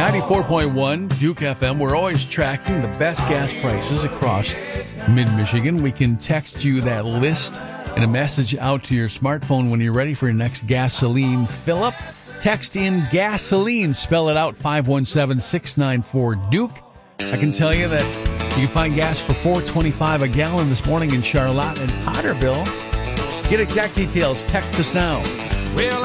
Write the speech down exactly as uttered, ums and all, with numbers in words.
ninety-four point one Duke F M. We're always tracking the best gas prices across mid-Michigan. We can text you that list and a message out to your smartphone when you're ready for your next gasoline fill-up. Text in gasoline, spell it out, five one seven, six nine four Duke. I can tell you that you can find gas for four dollars and twenty-five cents a gallon this morning in Charlotte and Potterville. Get exact details. Text us now. Well,